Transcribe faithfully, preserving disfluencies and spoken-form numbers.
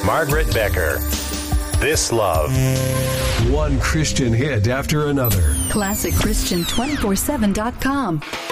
Margaret Becker. This Love. One Christian hit after another. Classic Christian two forty-seven dot com.